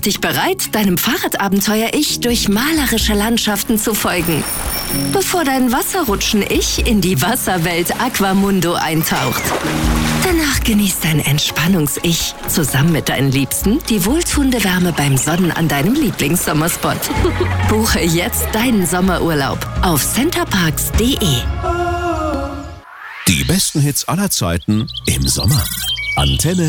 dich bereit, deinem Fahrradabenteuer-Ich durch malerische Landschaften zu folgen, bevor dein Wasserrutschen-Ich in die Wasserwelt Aquamundo eintaucht. Danach genießt dein Entspannungs-Ich zusammen mit deinen Liebsten die wohltuende Wärme beim Sonnen an deinem Lieblingssommerspot. Buche jetzt deinen Sommerurlaub auf centerparks.de. Die besten Hits aller Zeiten im Sommer. Antenne